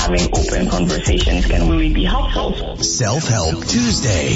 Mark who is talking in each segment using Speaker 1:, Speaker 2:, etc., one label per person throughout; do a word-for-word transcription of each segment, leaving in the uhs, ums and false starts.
Speaker 1: having open conversations can really be helpful.
Speaker 2: Self-Help Tuesday.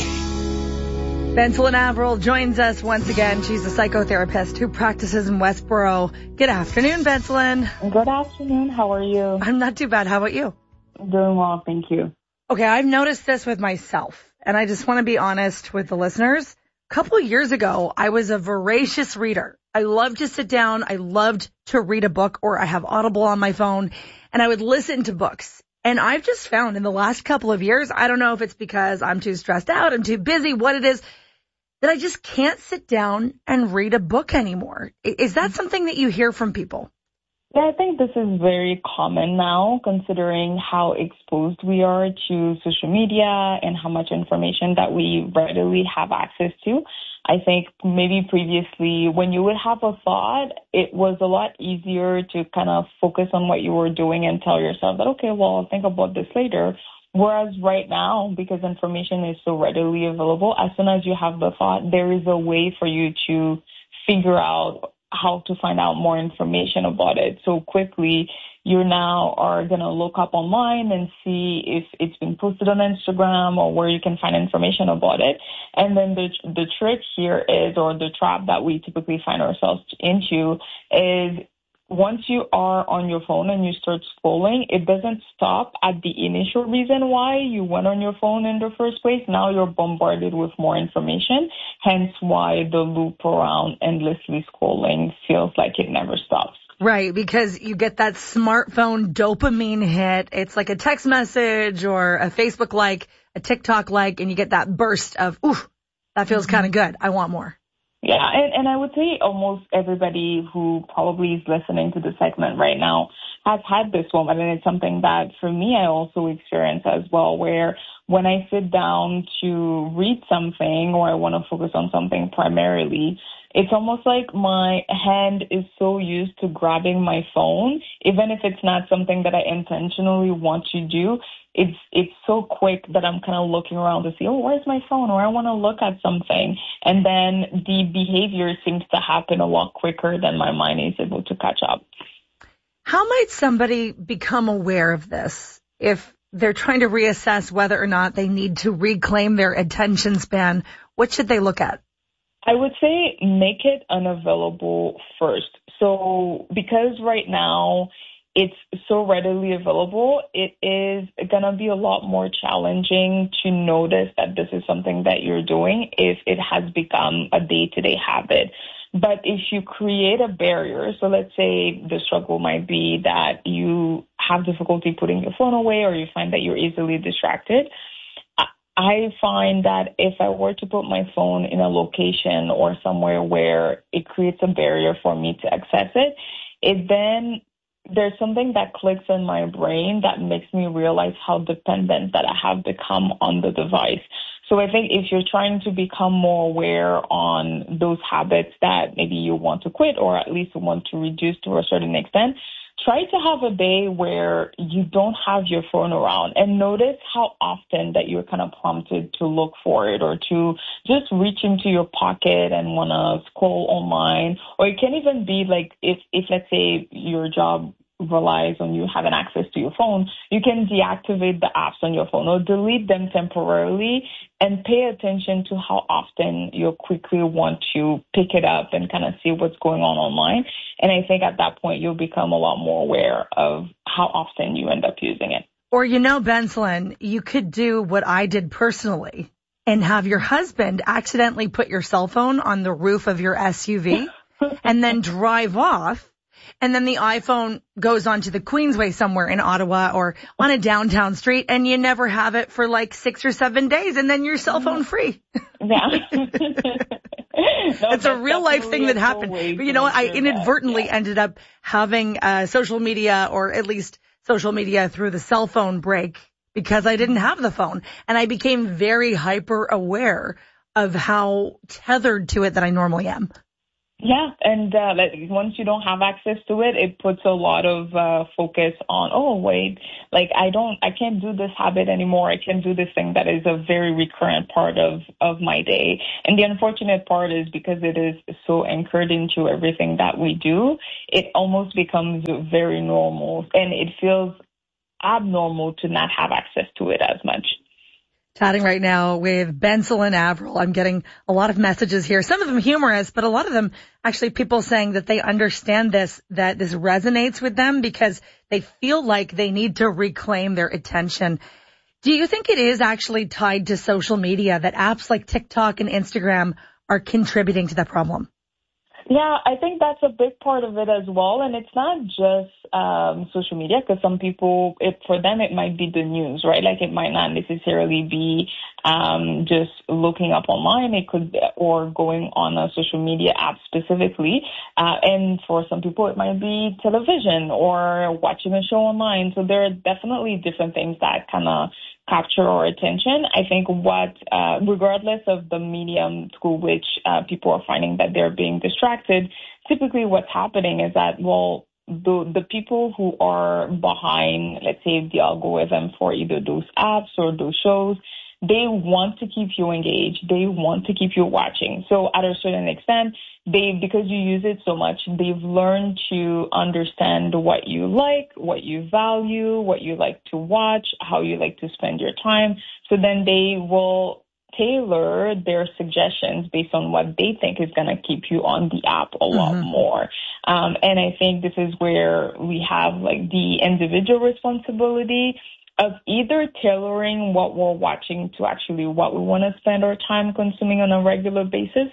Speaker 3: Bensalyn Averill joins us once again. She's a psychotherapist who practices in Westboro. Good afternoon, Bensalyn.
Speaker 1: Good afternoon. How are you?
Speaker 3: I'm not too bad. How about you?
Speaker 1: Doing well, thank you.
Speaker 3: Okay, I've noticed this with myself, and I just want to be honest with the listeners. A couple of years ago, I was a voracious reader. I loved to sit down. I loved to read a book, or I have Audible on my phone, and I would listen to books. And I've just found in the last couple of years, I don't know if it's because I'm too stressed out, I'm too busy, what it is, that I just can't sit down and read a book anymore. Is that something that you hear from people?
Speaker 1: Yeah, I think this is very common now, considering how exposed we are to social media and how much information that we readily have access to. I think maybe previously when you would have a thought, it was a lot easier to kind of focus on what you were doing and tell yourself that, okay, well, I'll think about this later. Whereas right now, because information is so readily available, as soon as you have the thought, there is a way for you to figure out how to find out more information about it. So quickly, you now are going to look up online and see if it's been posted on Instagram or where you can find information about it. And then the the trick here is, or the trap that we typically find ourselves into is, once you are on your phone and you start scrolling, it doesn't stop at the initial reason why you went on your phone in the first place. Now you're bombarded with more information, hence why the loop around endlessly scrolling feels like it never stops.
Speaker 3: Right, because you get that smartphone dopamine hit. It's like a text message or a Facebook like, a TikTok like, and you get that burst of, ooh, that feels kind of good. I want more.
Speaker 1: Yeah, and, and I would say almost everybody who probably is listening to the segment right now has had this moment, and it's something that for me I also experience as well, where when I sit down to read something or I want to focus on something primarily, it's almost like my hand is so used to grabbing my phone, even if it's not something that I intentionally want to do. It's it's so quick that I'm kind of looking around to see, oh, where's my phone? Or I want to look at something. And then the behavior seems to happen a lot quicker than my mind is able to catch up.
Speaker 3: How might somebody become aware of this if they're trying to reassess whether or not they need to reclaim their attention span? What should they look at?
Speaker 1: I would say make it unavailable first. So because right now it's so readily available, it is going to be a lot more challenging to notice that this is something that you're doing if it has become a day-to-day habit. But if you create a barrier, so let's say the struggle might be that you have difficulty putting your phone away or you find that you're easily distracted, I find that if I were to put my phone in a location or somewhere where it creates a barrier for me to access it, it then there's something that clicks in my brain that makes me realize how dependent that I have become on the device. So I think if you're trying to become more aware on those habits that maybe you want to quit or at least want to reduce to a certain extent, try to have a day where you don't have your phone around and notice how often that you're kind of prompted to look for it or to just reach into your pocket and want to scroll online. Or it can even be like if, if let's say your job relies on you having access to your phone, you can deactivate the apps on your phone or delete them temporarily and pay attention to how often you quickly want to pick it up and kind of see what's going on online. And I think at that point, you'll become a lot more aware of how often you end up using it.
Speaker 3: Or, you know, Bensalyn, you could do what I did personally and have your husband accidentally put your cell phone on the roof of your S U V and then drive off. And then the iPhone goes onto the Queensway somewhere in Ottawa or on a downtown street, and you never have it for like six or seven days, and then you're cell phone free.
Speaker 1: Yeah.
Speaker 3: It's a real life thing that happened. But you know what? I inadvertently yeah. ended up having uh, social media, or at least social media through the cell phone break, because I didn't have the phone. And I became very hyper aware of how tethered to it that I normally am.
Speaker 1: Yeah, and uh, like, once you don't have access to it, it puts a lot of uh, focus on, oh, wait, like I don't, I can't do this habit anymore. I can't do this thing that is a very recurrent part of, of my day. And the unfortunate part is because it is so anchored into everything that we do, it almost becomes very normal. And it feels abnormal to not have access to it as much.
Speaker 3: Chatting right now with Bensalyn Avril. I'm getting a lot of messages here, some of them humorous, but a lot of them actually people saying that they understand this, that this resonates with them because they feel like they need to reclaim their attention. Do you think it is actually tied to social media, that apps like TikTok and Instagram are contributing to that problem?
Speaker 1: Yeah, I think that's a big part of it as well. And it's not just um, social media, because some people, it, for them, it might be the news, right? Like it might not necessarily be um, just looking up online. It could, or going on a social media app specifically. Uh, and for some people, it might be television or watching a show online. So there are definitely different things that kind of capture our attention. I think what, uh, regardless of the medium through which uh, people are finding that they're being distracted, typically what's happening is that, well, the the people who are behind, let's say, the algorithm for either those apps or those shows, they want to keep you engaged. They want to keep you watching. So at a certain extent, they, because you use it so much, they've learned to understand what you like, what you value, what you like to watch, how you like to spend your time. So then they will tailor their suggestions based on what they think is going to keep you on the app a lot mm-hmm. more. Um, and I think this is where we have like the individual responsibility of either tailoring what we're watching to actually what we want to spend our time consuming on a regular basis,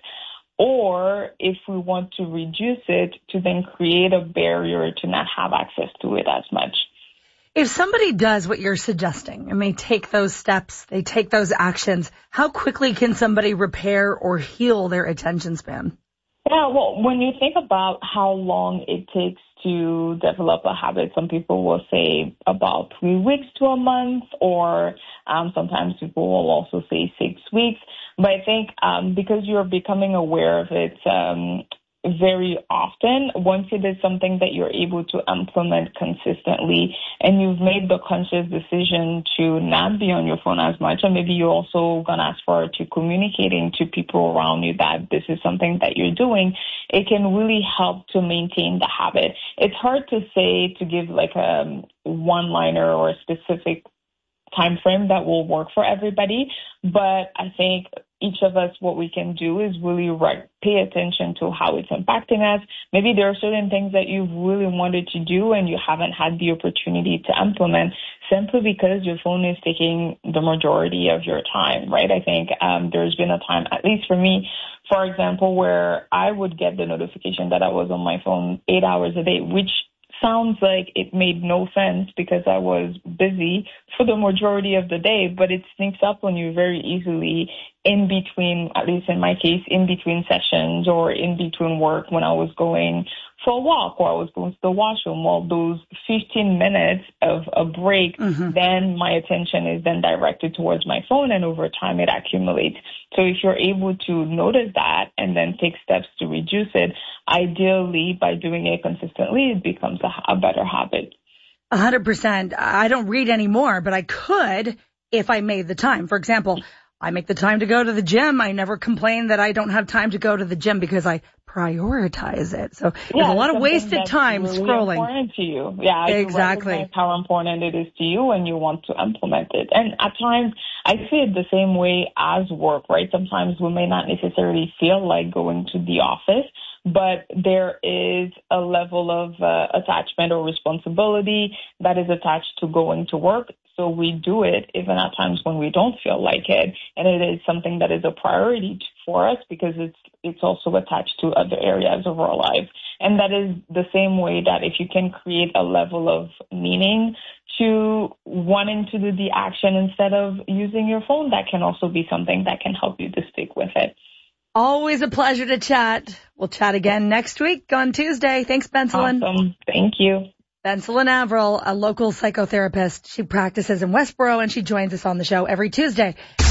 Speaker 1: or if we want to reduce it, to then create a barrier to not have access to it as much.
Speaker 3: If somebody does what you're suggesting and they take those steps, they take those actions, how quickly can somebody repair or heal their attention span?
Speaker 1: Yeah, well, when you think about how long it takes to develop a habit, some people will say about three weeks to a month, or um, sometimes people will also say six weeks. But I think um, because you're becoming aware of it um, very often, once it is something that you're able to implement consistently, and you've made the conscious decision to not be on your phone as much, and maybe you're also going to ask forward to communicating to people around you that this is something that you're doing, it can really help to maintain the habit. It's hard to say, to give like a one-liner or a specific time frame that will work for everybody, but I think each of us, what we can do is really re- pay attention to how it's impacting us. Maybe there are certain things that you've really wanted to do and you haven't had the opportunity to implement simply because your phone is taking the majority of your time, right? I think um, there's been a time, at least for me, for example, where I would get the notification that I was on my phone eight hours a day, which sounds like it made no sense because I was busy for the majority of the day, but it sneaks up on you very easily in between, at least in my case, in between sessions or in between work when I was going for a walk or I was going to the washroom. Well, those fifteen minutes of a break, mm-hmm. then my attention is then directed towards my phone, and over time it accumulates. So if you're able to notice that and then take steps to reduce it, ideally by doing it consistently, it becomes a, a better habit.
Speaker 3: A hundred percent. I don't read anymore, but I could if I made the time. For example, I make the time to go to the gym. I never complain that I don't have time to go to the gym because I prioritize it. So
Speaker 1: yeah,
Speaker 3: there's a lot of wasted time
Speaker 1: really
Speaker 3: scrolling.
Speaker 1: Important to you. Yeah,
Speaker 3: exactly.
Speaker 1: You recognize how important it is to you and you want to implement it. And at times, I see it the same way as work, right? Sometimes we may not necessarily feel like going to the office, but there is a level of uh, attachment or responsibility that is attached to going to work. So we do it even at times when we don't feel like it. And it is something that is a priority for us because it's it's also attached to other areas of our life. And that is the same way that if you can create a level of meaning to wanting to do the action instead of using your phone, that can also be something that can help you to stick with it.
Speaker 3: Always a pleasure to chat. We'll chat again next week on Tuesday. Thanks, Bensalyn.
Speaker 1: Awesome. Thank you.
Speaker 3: Bensalyn Avril, a local psychotherapist. She practices in Westboro, and she joins us on the show every Tuesday.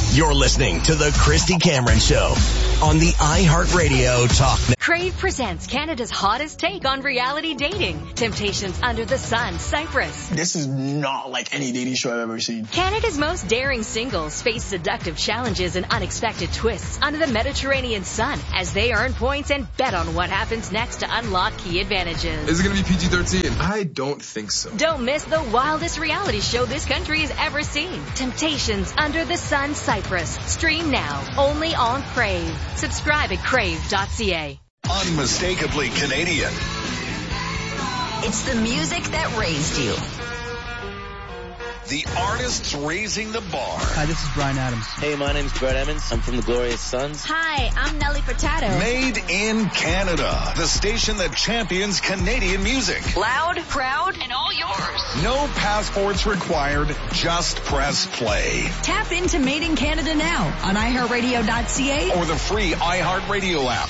Speaker 2: You're listening to The Christy Cameron Show on the iHeartRadio Talk Network.
Speaker 4: Crave presents Canada's hottest take on reality dating. Temptations Under the Sun, Cyprus.
Speaker 5: This is not like any dating show I've ever seen.
Speaker 4: Canada's most daring singles face seductive challenges and unexpected twists under the Mediterranean sun as they earn points and bet on what happens next to unlock key advantages.
Speaker 6: Is it going to be P G thirteen? I don't think so.
Speaker 4: Don't miss the wildest reality show this country has ever seen. Temptations Under the Sun, Cyprus. Stream now, only on Crave. Subscribe at crave dot c a.
Speaker 2: Unmistakably Canadian.
Speaker 7: It's the music that raised you.
Speaker 2: The artists raising the bar.
Speaker 8: Hi, this is Bryan Adams.
Speaker 9: Hey, my name's Brett Emmons. I'm from the Glorious Sons.
Speaker 7: Hi, I'm Nelly Furtado.
Speaker 2: Made in Canada. The station that champions Canadian music.
Speaker 7: Loud, proud, and all yours.
Speaker 2: No passports required. Just press play.
Speaker 7: Tap into Made in Canada now on i heart radio dot c a
Speaker 2: Or the free iHeartRadio app.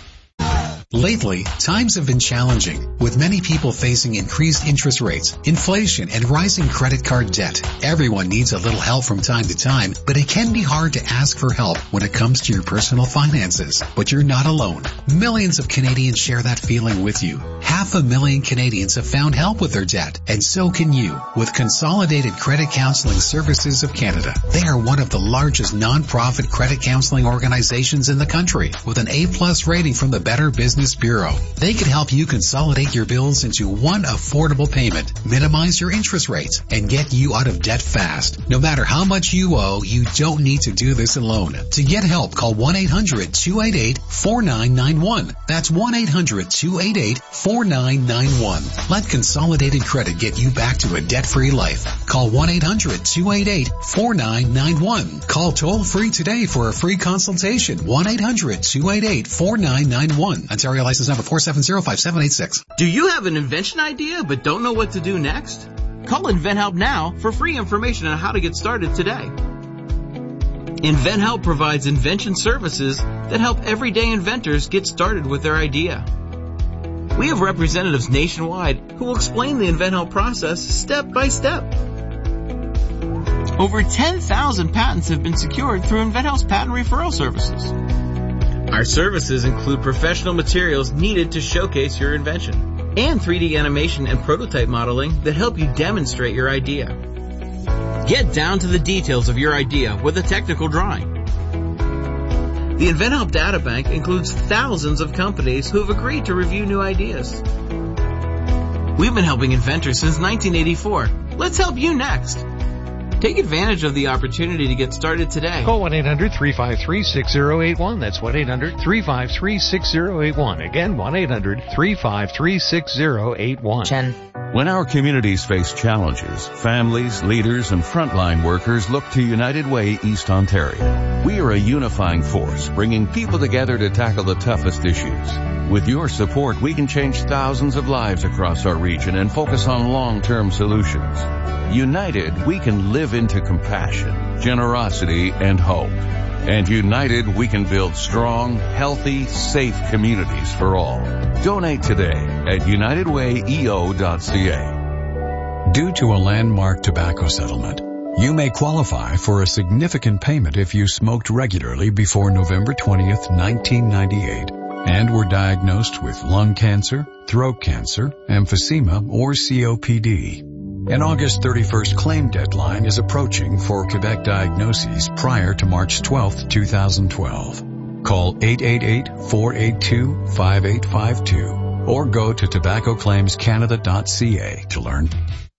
Speaker 10: Lately, times have been challenging, with many people facing increased interest rates, inflation, and rising credit card debt. Everyone needs a little help from time to time, but it can be hard to ask for help when it comes to your personal finances. But you're not alone. Millions of Canadians share that feeling with you. Half a million Canadians have found help with their debt, and so can you with Consolidated Credit Counseling Services of Canada. They are one of the largest non-profit credit counseling organizations in the country, with an A plus rating from the Better Business Bureau. They can help you consolidate your bills into one affordable payment, minimize your interest rates, and get you out of debt fast. No matter how much you owe, you don't need to do this alone. To get help, call one eight hundred two eight eight four nine nine one. That's one eight hundred two eight eight four nine nine one. Let Consolidated Credit get you back to a debt-free life. Call one eight hundred two eight eight four nine nine one. Call toll-free today for a free consultation. one eight hundred two eight eight four nine nine one. Ontario license number four seven zero five seven eight six.
Speaker 11: Do you have an invention idea but don't know what to do next? Call InventHelp now for free information on how to get started today. InventHelp provides invention services that help everyday inventors get started with their idea. We have representatives nationwide who will explain the InventHelp process step by step. Over ten thousand patents have been secured through InventHelp's patent referral services. Our services include professional materials needed to showcase your invention and three D animation and prototype modeling that help you demonstrate your idea. Get down to the details of your idea with a technical drawing. The InventHelp Data Bank includes thousands of companies who have agreed to review new ideas. We've been helping inventors since nineteen eighty-four. Let's help you next. Take advantage of the opportunity to get started today.
Speaker 12: Call one eight hundred three five three six zero eight one. That's one eight hundred three five three six zero eight one. Again, one eight hundred three five three six zero eight one.
Speaker 13: Jen. When our communities face challenges, families, leaders, and frontline workers look to United Way East Ontario. We are a unifying force, bringing people together to tackle the toughest issues. With your support, we can change thousands of lives across our region and focus on long-term solutions. United, we can live into compassion, generosity, and hope. And united, we can build strong, healthy, safe communities for all. Donate today at united way e o dot c a.
Speaker 14: Due to a landmark tobacco settlement, you may qualify for a significant payment if you smoked regularly before November twentieth, nineteen ninety-eight, and were diagnosed with lung cancer, throat cancer, emphysema, or C O P D. An August thirty-first claim deadline is approaching for Quebec diagnoses prior to March twelfth, two thousand twelve. Call eight eight eight, four eight two, five eight five two or go to tobacco claims canada dot c a to learn.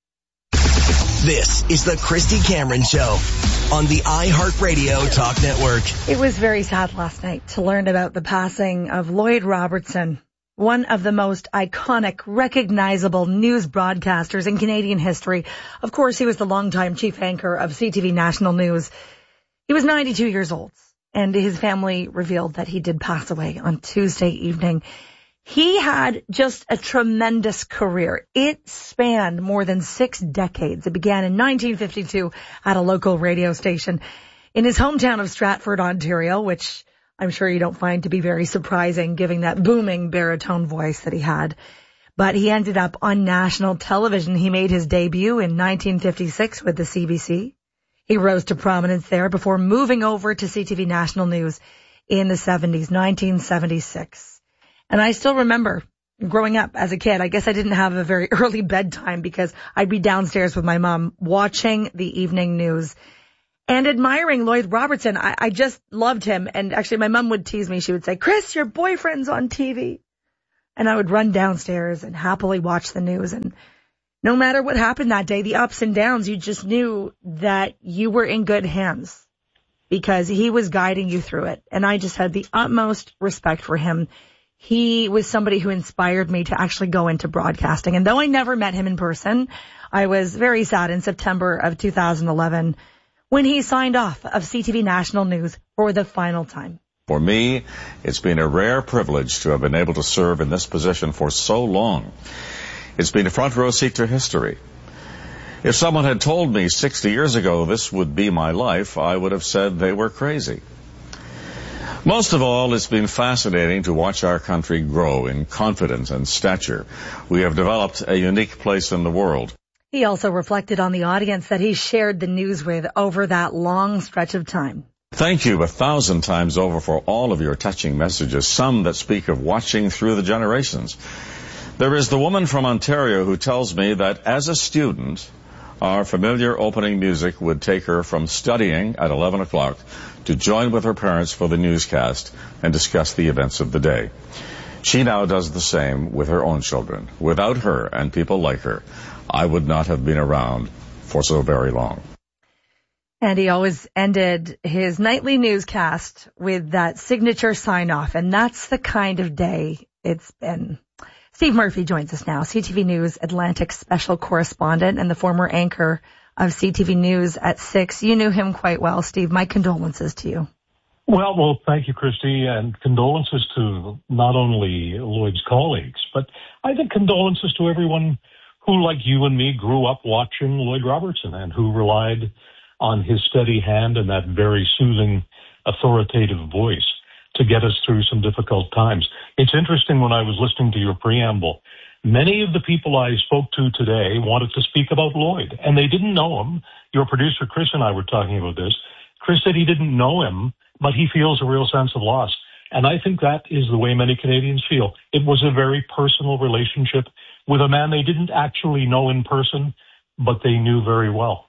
Speaker 2: This is the Christy Cameron Show on the iHeartRadio Talk Network.
Speaker 3: It was very sad last night to learn about the passing of Lloyd Robertson, one of the most iconic, recognizable news broadcasters in Canadian history. Of course, he was the longtime chief anchor of C T V National News. He was ninety-two years old, and his family revealed that he did pass away on Tuesday evening. He had just a tremendous career. It spanned more than six decades. It began in nineteen fifty-two at a local radio station in his hometown of Stratford, Ontario, which I'm sure you don't find to be very surprising, given that booming baritone voice that he had. But he ended up on national television. He made his debut in nineteen fifty-six with the C B C. He rose to prominence there before moving over to C T V National News in the seventies, nineteen seventy-six. And I still remember growing up as a kid, I guess I didn't have a very early bedtime because I'd be downstairs with my mom watching the evening news and admiring Lloyd Robertson. I, I just loved him. And actually my mom would tease me. She would say, Chris, your boyfriend's on T V. And I would run downstairs and happily watch the news. And no matter what happened that day, the ups and downs, you just knew that you were in good hands because he was guiding you through it. And I just had the utmost respect for him. He was somebody who inspired me to actually go into broadcasting. And though I never met him in person, I was very sad in September of two thousand eleven when he signed off of C T V National News for the final time.
Speaker 8: For me, it's been a rare privilege to have been able to serve in this position for so long. It's been a front row seat to history. If someone had told me sixty years ago this would be my life, I would have said they were crazy. Most of all, it's been fascinating to watch our country grow in confidence and stature. We have developed a unique place in the world.
Speaker 3: He also reflected on the audience that he shared the news with over that long stretch of time.
Speaker 8: Thank you a thousand times over for all of your touching messages, some that speak of watching through the generations. There is the woman from Ontario who tells me that as a student, our familiar opening music would take her from studying at eleven o'clock to join with her parents for the newscast and discuss the events of the day. She now does the same with her own children. Without her and people like her, I would not have been around for so very long.
Speaker 3: And he always ended his nightly newscast with that signature sign-off, and that's the kind of day it's been. Steve Murphy joins us now, C T V News Atlantic special correspondent and the former anchor of C T V News at six. You knew him quite well, Steve. My condolences to you.
Speaker 15: Well, well, thank you, Christy, and condolences to not only Lloyd's colleagues, but I think condolences to everyone who, like you and me, grew up watching Lloyd Robertson and who relied on his steady hand and that very soothing, authoritative voice to get us through some difficult times. It's interesting, when I was listening to your preamble, many of the people I spoke to today wanted to speak about Lloyd, and they didn't know him. Your producer, Chris, and I were talking about this. Chris said he didn't know him, but he feels a real sense of loss. And I think that is the way many Canadians feel. It was a very personal relationship with a man they didn't actually know in person, but they knew very well.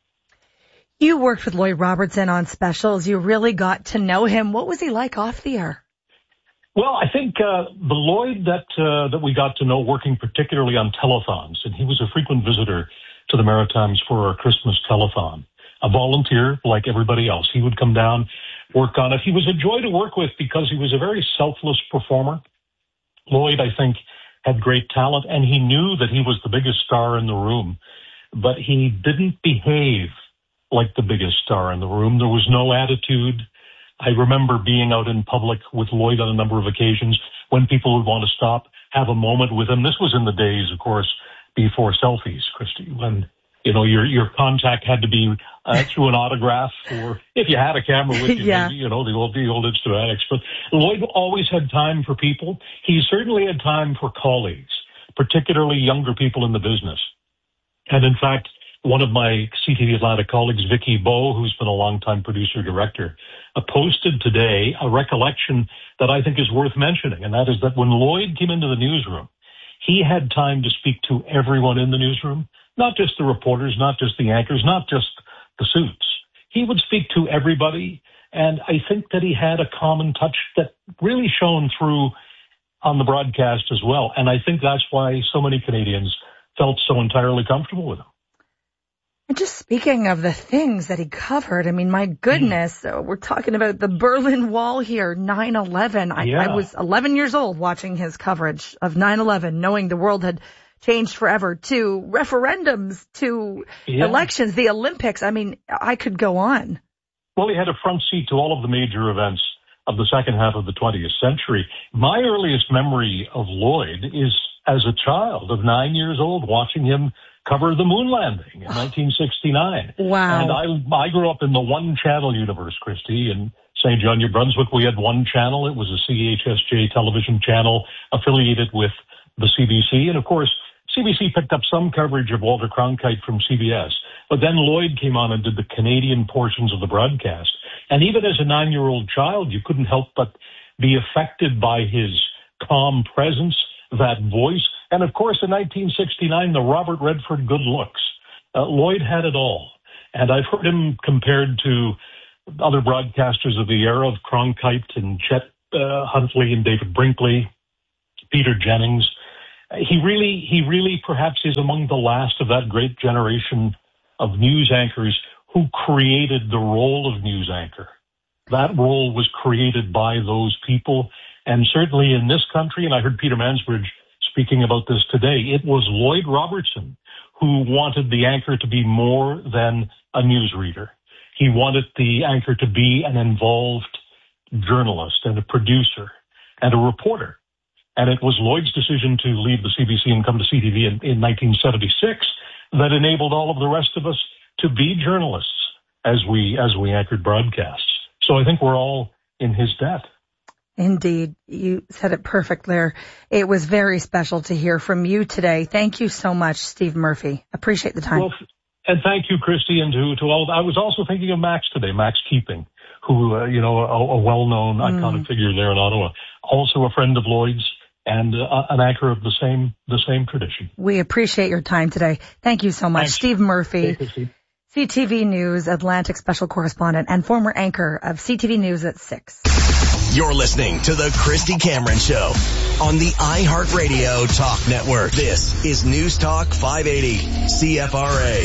Speaker 3: You worked with Lloyd Robertson on specials. You really got to know him. What was he like off the air?
Speaker 15: Well, I think uh, the Lloyd that uh, that we got to know working particularly on telethons, and he was a frequent visitor to the Maritimes for our Christmas telethon, a volunteer like everybody else. He would come down, work on it. He was a joy to work with because he was a very selfless performer. Lloyd, I think, had great talent, and he knew that he was the biggest star in the room, but he didn't behave like the biggest star in the room. There was no attitude. I remember being out in public with Lloyd on a number of occasions when people would want to stop, have a moment with him. This was in the days, of course, before selfies, Christy, when, you know, your your contact had to be uh, through an autograph, or if you had a camera with you,
Speaker 3: yeah.
Speaker 15: maybe, you know, the old, the old Instamatics. But Lloyd always had time for people. He certainly had time for colleagues, particularly younger people in the business. And in fact, one of my C T V Atlantic colleagues, Vicky Bowe, who's been a longtime producer-director, uh, posted today a recollection that I think is worth mentioning, and that is that when Lloyd came into the newsroom, he had time to speak to everyone in the newsroom, not just the reporters, not just the anchors, not just the suits. He would speak to everybody, and I think that he had a common touch that really shone through on the broadcast as well, and I think that's why so many Canadians felt so entirely comfortable with him.
Speaker 3: And just speaking of the things that he covered, I mean, my goodness, mm. we're talking about the Berlin Wall here, nine eleven. I,
Speaker 15: yeah.
Speaker 3: I was eleven years old watching his coverage of nine eleven, knowing the world had changed forever, to referendums, to yeah. elections, the Olympics. I mean, I could go on.
Speaker 15: Well, he had a front seat to all of the major events of the second half of the twentieth century. My earliest memory of Lloyd is as a child of nine years old, watching him cover the moon landing in nineteen sixty-nine.
Speaker 3: Wow.
Speaker 15: And I I grew up in the one-channel universe, Christy. In Saint John, New Brunswick, we had one channel. It was a C H S J television channel affiliated with the C B C. And, of course, C B C picked up some coverage of Walter Cronkite from C B S, but then Lloyd came on and did the Canadian portions of the broadcast. And even as a nine-year-old child, you couldn't help but be affected by his calm presence, that voice, and of course in nineteen sixty-nine, the Robert Redford good looks. Uh, Lloyd had it all. And I've heard him compared to other broadcasters of the era of Cronkite and Chet uh, Huntley and David Brinkley, Peter Jennings. He really, he really perhaps is among the last of that great generation of news anchors who created the role of news anchor. That role was created by those people. And certainly in this country, and I heard Peter Mansbridge speaking about this today, it was Lloyd Robertson who wanted the anchor to be more than a newsreader. He wanted the anchor to be an involved journalist and a producer and a reporter. And it was Lloyd's decision to leave the C B C and come to C T V in, in nineteen seventy-six that enabled all of the rest of us to be journalists as we as we anchored broadcasts. So I think we're all in his debt.
Speaker 3: Indeed. You said it perfect there. It was very special to hear from you today. Thank you so much, Steve Murphy. Appreciate the time.
Speaker 15: Well, and thank you, Christy, and to, to all. I was also thinking of Max today, Max Keeping, who, uh, you know, a, a well-known mm. iconic figure there in Ottawa, also a friend of Lloyd's and uh, an anchor of the same the same tradition. We
Speaker 3: appreciate your time today. Thank you so much. Thanks. Steve Murphy, you, C T V News Atlantic special correspondent and former anchor of C T V News at six.
Speaker 2: You're listening to The Christy Cameron Show on the iHeartRadio Talk Network. This is News Talk five eighty C F R A.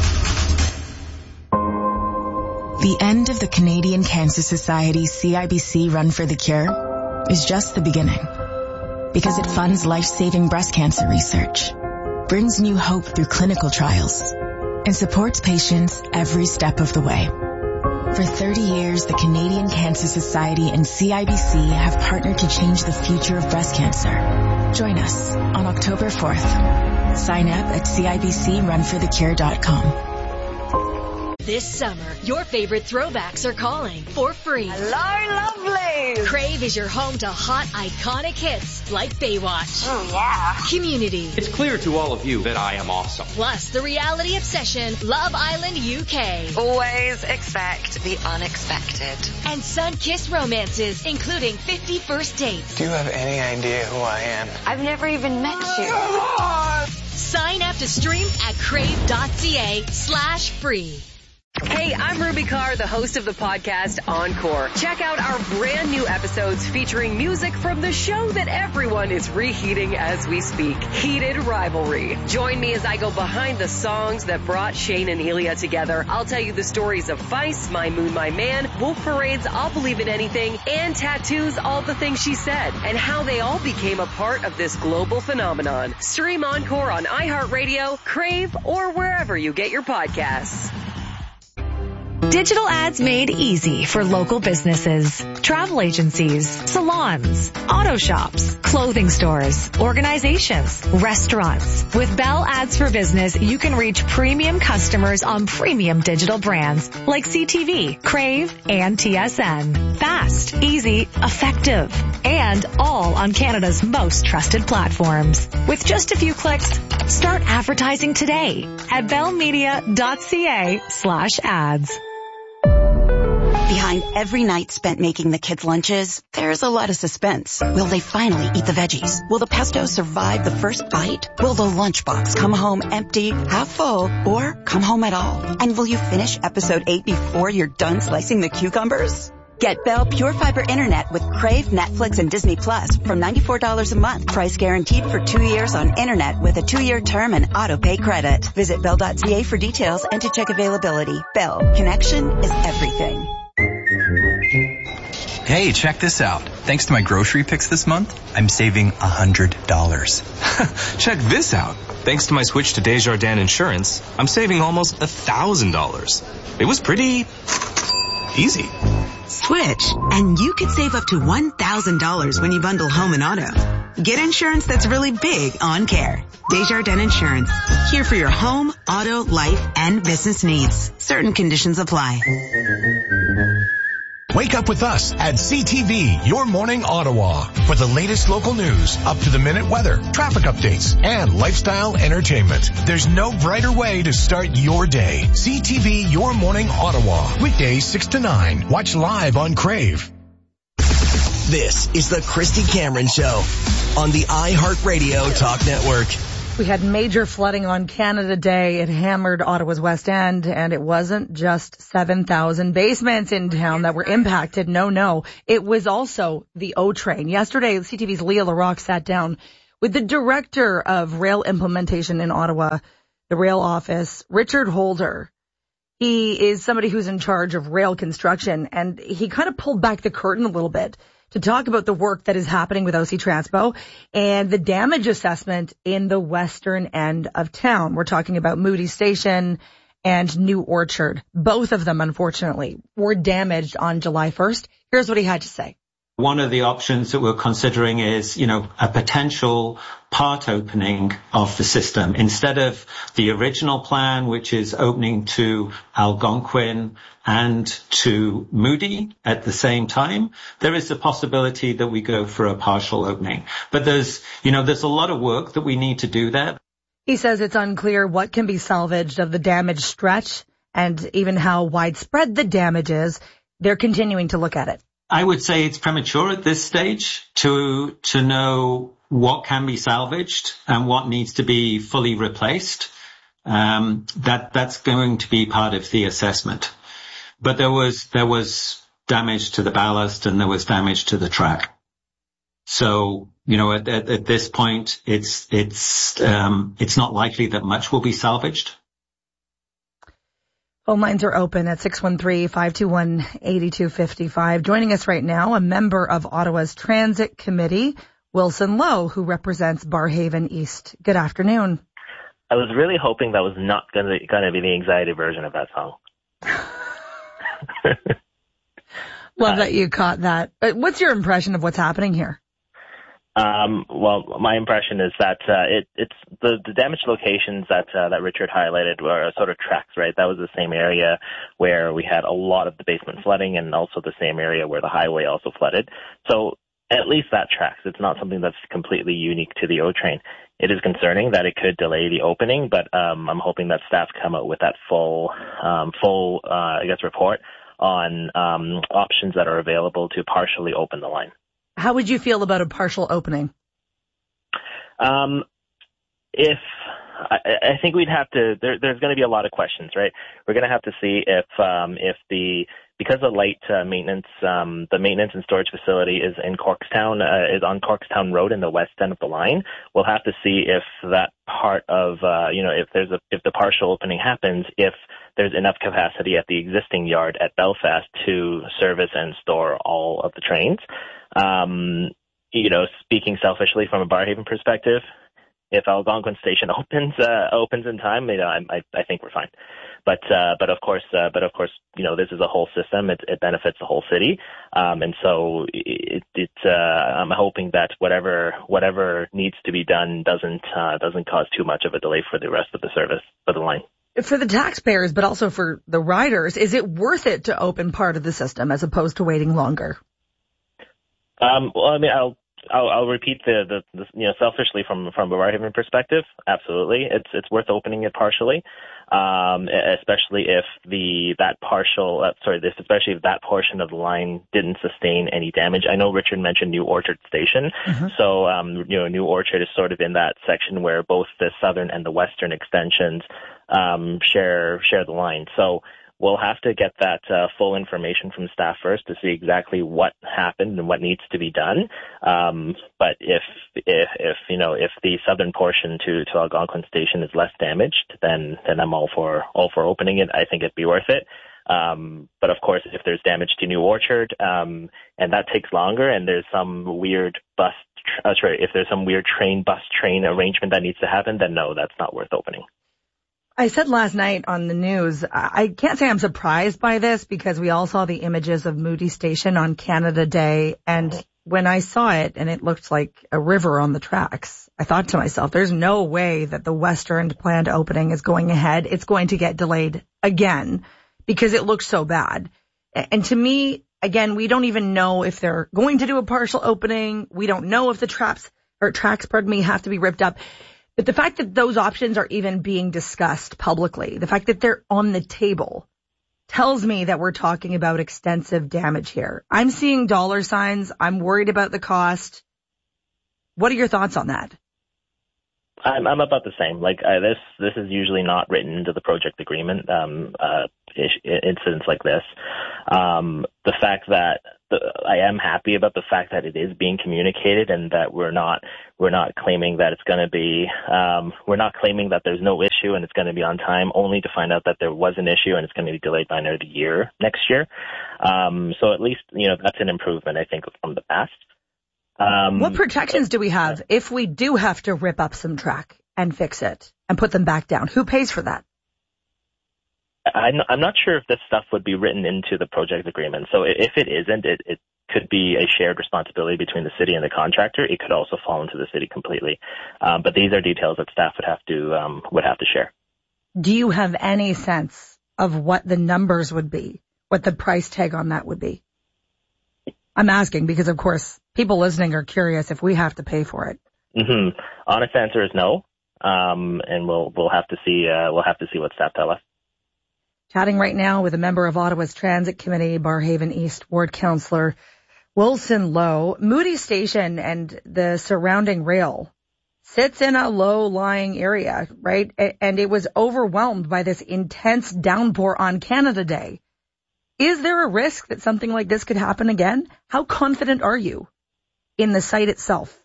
Speaker 16: The end of the Canadian Cancer Society C I B C Run for the Cure is just the beginning. Because it funds life-saving breast cancer research, brings new hope through clinical trials, and supports patients every step of the way. For thirty years, the Canadian Cancer Society and C I B C have partnered to change the future of breast cancer. Join us on October fourth. Sign up at C I B C run for the cure dot com.
Speaker 4: This summer, your favorite throwbacks are calling for free.
Speaker 17: Hello, lovely!
Speaker 4: Crave is your home to hot, iconic hits like Baywatch.
Speaker 17: Oh, yeah.
Speaker 4: Community.
Speaker 18: It's clear to all of you that I am awesome.
Speaker 4: Plus, the reality obsession, Love Island U K.
Speaker 17: Always expect the unexpected.
Speaker 4: And sun-kissed romances, including fifty First Dates.
Speaker 5: Do you have any idea who I am?
Speaker 17: I've never even met you.
Speaker 4: Sign up to stream at crave.ca slash free.
Speaker 19: Hey, I'm Ruby Carr, the host of the podcast Encore. Check out our brand new episodes featuring music from the show that everyone is reheating as we speak, Heated Rivalry. Join me as I go behind the songs that brought Shane and Elia together. I'll tell you the stories of Vice, My Moon, My Man, Wolf Parade's I'll Believe in Anything, and Tattoo's All the Things She Said, and how they all became a part of this global phenomenon. Stream Encore on iHeartRadio, Crave, or wherever you get your podcasts.
Speaker 20: Digital ads made easy for local businesses, travel agencies, salons, auto shops, clothing stores, organizations, restaurants. With Bell Ads for Business, you can reach premium customers on premium digital brands like C T V, Crave, and T S N. Fast, easy, effective, and all on Canada's most trusted platforms. With just a few clicks, start advertising today at bellmedia.ca slash ads.
Speaker 21: Behind every night spent making the kids' lunches, there's a lot of suspense. Will they finally eat the veggies? Will the pesto survive the first bite? Will the lunchbox come home empty, half full, or come home at all? And will you finish episode eight before you're done slicing the cucumbers? Get Bell Pure Fiber Internet with Crave, Netflix, and Disney Plus from ninety-four dollars a month. Price guaranteed for two years on Internet with a two-year term and auto-pay credit. Visit bell dot c a for details and to check availability. Bell. Connection is everything.
Speaker 22: Hey, check this out. Thanks to my grocery picks this month, I'm saving one hundred dollars.
Speaker 18: Check this out. Thanks to my switch to Desjardins Insurance, I'm saving almost one thousand dollars. It was pretty easy.
Speaker 23: Switch, and you could save up to one thousand dollars when you bundle home and auto. Get insurance that's really big on care. Desjardins Insurance. Here for your home, auto, life, and business needs. Certain conditions apply.
Speaker 1: Wake up with us at C T V, Your Morning Ottawa, for the latest local news, up-to-the-minute weather, traffic updates, and lifestyle entertainment. There's no brighter way to start your day. C T V, Your Morning Ottawa, weekdays six to nine. Watch live on Crave.
Speaker 2: This is the Christy Cameron Show on the iHeartRadio Talk Network.
Speaker 3: We had major flooding on Canada Day. It hammered Ottawa's West End, and it wasn't just seven thousand basements in town that were impacted. No, no. It was also the O train. Yesterday, C T V's Leah LaRocque sat down with the director of rail implementation in Ottawa, the rail office, Richard Holder. He is somebody who's in charge of rail construction, and he kind of pulled back the curtain a little bit to talk about the work that is happening with O C Transpo and the damage assessment in the western end of town. We're talking about Moody Station and New Orchard. Both of them, unfortunately, were damaged on July first. Here's what he had to say.
Speaker 6: One of the options that we're considering is, you know, a potential part opening of the system. Instead of the original plan, which is opening to Algonquin and to Moody at the same time, there is a possibility that we go for a partial opening. But there's, you know, there's a lot of work that we need to do there.
Speaker 3: He says it's unclear what can be salvaged of the damaged stretch and even how widespread the damage is. They're continuing to look at it.
Speaker 6: I would say it's premature at this stage to to know what can be salvaged and what needs to be fully replaced. Um, that that's going to be part of the assessment. But there was there was damage to the ballast and there was damage to the track. So you know, at, at, at this point, it's it's um, it's not likely that much will be salvaged.
Speaker 3: Phone lines are open at six one three, five two one, eight two five five. Joining us right now, a member of Ottawa's Transit Committee, Wilson Lowe, who represents Barrhaven East. Good afternoon.
Speaker 9: I was really hoping that was not going to going to be the anxiety version of that song.
Speaker 3: Love that you caught that. What's your impression of what's happening here?
Speaker 9: Um, well, my impression is that uh, it, it's the, the damaged locations that uh, that Richard highlighted were sort of tracks, right? That was the same area where we had a lot of the basement flooding and also the same area where the highway also flooded. So at least that tracks. It's not something that's completely unique to the O train. It is concerning that it could delay the opening, but um, I'm hoping that staff come out with that full, um, full, uh, I guess, report on um, options that are available to partially open the line.
Speaker 3: How would you feel about a partial opening?
Speaker 9: Um, if I, I think we'd have to, there, there's going to be a lot of questions, right? We're going to have to see if um, if the because the light uh, maintenance, um, the maintenance and storage facility is in Corkstown, uh, is on Corkstown Road in the west end of the line. We'll have to see if that part of, uh, you know, if there's a if the partial opening happens, if there's enough capacity at the existing yard at Belfast to service and store all of the trains. Um, you know, speaking selfishly from a Barrhaven perspective, if Algonquin Station opens uh, opens in time, you know, I, I, I think we're fine. But uh, but of course, uh, but of course, you know, this is a whole system. It, it benefits the whole city, um, and so it, it uh, I'm hoping that whatever whatever needs to be done doesn't uh, doesn't cause too much of a delay for the rest of the service for the line.
Speaker 3: For the taxpayers, but also for the riders, is it worth it to open part of the system as opposed to waiting longer?
Speaker 9: Um, well, I mean, I'll, I'll, I'll repeat the, the, the, you know, selfishly from, from a Barrhaven perspective, absolutely. It's, it's worth opening it partially, um, especially if the, that partial, uh, sorry, this, especially if that portion of the line didn't sustain any damage. I know Richard mentioned New Orchard Station. Mm-hmm. So, um, you know, New Orchard is sort of in that section where both the southern and the western extensions, um, share, share the line. So, we'll have to get that uh, full information from staff first to see exactly what happened and what needs to be done. Um, but if, if, if, you know, if the southern portion to, to Algonquin Station is less damaged, then, then I'm all for, all for opening it. I think it'd be worth it. Um, but of course, if there's damage to New Orchard, um, and that takes longer and there's some weird bus, tr- uh, sorry, if there's some weird train, bus train arrangement that needs to happen, then no, that's not worth opening.
Speaker 3: I said last night on the news, I can't say I'm surprised by this because we all saw the images of Moody Station on Canada Day. And when I saw it and it looked like a river on the tracks, I thought to myself, there's no way that the western planned opening is going ahead. It's going to get delayed again because it looks so bad. And to me, again, we don't even know if they're going to do a partial opening. We don't know if the traps or tracks, pardon me, have to be ripped up. But the fact that those options are even being discussed publicly, the fact that they're on the table, tells me that we're talking about extensive damage here. I'm seeing dollar signs. I'm worried about the cost. What are your thoughts on that?
Speaker 9: I'm, I'm about the same. Like uh, this, this is usually not written into the project agreement. Um, uh, ish, incidents like this, um, the fact that the, I am happy about the fact that it is being communicated and that we're not, we're not claiming that it's going to be, um, we're not claiming that there's no issue and it's going to be on time, only to find out that there was an issue and it's going to be delayed by another year next year. Um, so at least, you know, that's an improvement, I think, from the past. Um,
Speaker 3: what protections do we have if we do have to rip up some track and fix it and put them back down? Who pays for that?
Speaker 9: I'm, I'm not sure if this stuff would be written into the project agreement. So if it isn't, it, it could be a shared responsibility between the city and the contractor. It could also fall into the city completely. Um, but these are details that staff would have to um, would have to share.
Speaker 3: Do you have any sense of what the numbers would be, what the price tag on that would be? I'm asking because, of course, people listening are curious if we have to pay for it.
Speaker 9: Mm-hmm. Honest answer is no, um, and we'll we'll have to see uh, we'll have to see what staff tell us.
Speaker 3: Chatting right now with a member of Ottawa's Transit Committee, Barrhaven East Ward Councillor Wilson Lowe. Moody Station and the surrounding rail sits in a low-lying area, right? And it was overwhelmed by this intense downpour on Canada Day. Is there a risk that something like this could happen again? How confident are you in the site itself?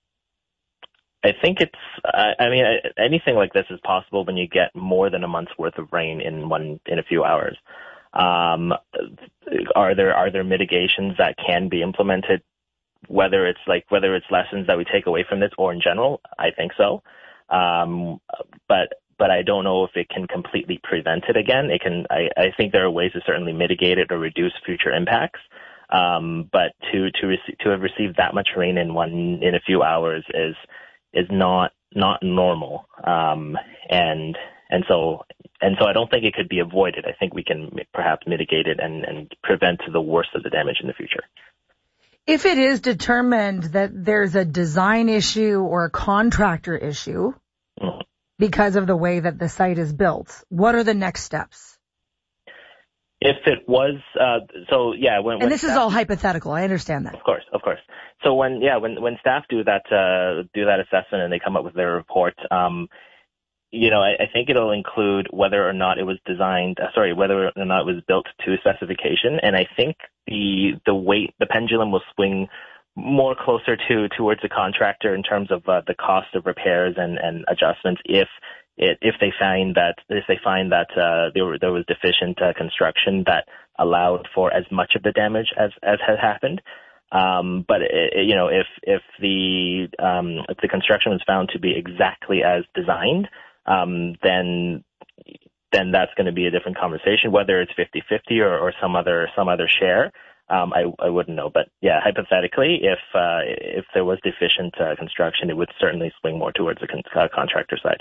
Speaker 9: I think it's, I, I mean, anything like this is possible when you get more than a month's worth of rain in one, in a few hours. Um, are there, are there mitigations that can be implemented? Whether it's like, whether it's lessons that we take away from this or in general, I think so. Um, but, but I don't know if it can completely prevent it again. It can, I, I think there are ways to certainly mitigate it or reduce future impacts. Um, but to, to receive, to have received that much rain in one, in a few hours is, is not, not normal. Um, and, and so, and so I don't think it could be avoided. I think we can perhaps mitigate it and, and prevent the worst of the damage in the future.
Speaker 3: If it is determined that there's a design issue or a contractor issue, mm-hmm. because of the way that the site is built, what are the next steps?
Speaker 9: If it was, uh, so yeah, when,
Speaker 3: and
Speaker 9: when
Speaker 3: this staff, is all hypothetical. I understand that.
Speaker 9: Of course, of course. So when, yeah, when, when staff do that, uh, do that assessment and they come up with their report, um, you know, I, I think it'll include whether or not it was designed, uh, sorry, whether or not it was built to specification. And I think the, the weight, the pendulum will swing more closer to, towards the contractor in terms of, uh, the cost of repairs and, and adjustments if, It, if they find that if they find that uh, there, were, there was deficient uh, construction that allowed for as much of the damage as as had happened, um, but it, you know if if the um, if the construction was found to be exactly as designed, um, then then that's going to be a different conversation. Whether it's fifty-fifty or, or some other some other share, um, I I wouldn't know. But yeah, hypothetically, if uh, if there was deficient uh, construction, it would certainly swing more towards the con- uh, contractor side.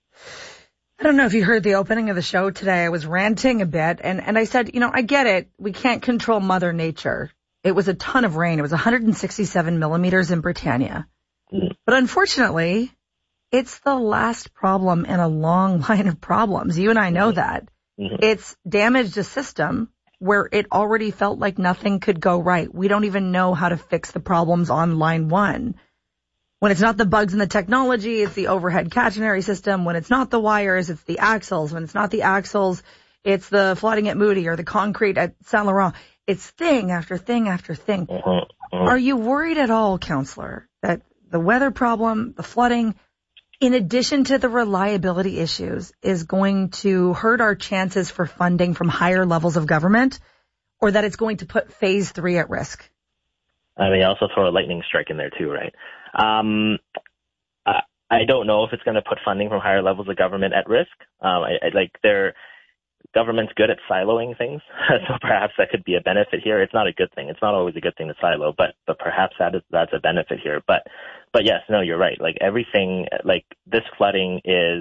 Speaker 3: I don't know if you heard the opening of the show today. I was ranting a bit, and, and I said, you know, I get it. We can't control Mother Nature. It was a ton of rain. It was one hundred sixty-seven millimeters in Britannia. Mm. But unfortunately, it's the last problem in a long line of problems. You and I know mm-hmm. that. Mm-hmm. It's damaged a system where it already felt like nothing could go right. We don't even know how to fix the problems on line one. When it's not the bugs in the technology, it's the overhead catenary system. When it's not the wires, it's the axles. When it's not the axles, it's the flooding at Moody or the concrete at Saint Laurent. It's thing after thing after thing. Mm-hmm. Mm-hmm. Are you worried at all, Councillor, that the weather problem, the flooding, in addition to the reliability issues, is going to hurt our chances for funding from higher levels of government, or that it's going to put phase three at risk?
Speaker 9: I mean, also throw a lightning strike in there too, right? Um, I, I don't know if it's going to put funding from higher levels of government at risk. Um, I, I like their government's good at siloing things, so perhaps that could be a benefit here. It's not a good thing. It's not always a good thing to silo, but but perhaps that is that's a benefit here. But but yes, no, you're right. Like everything, like this flooding is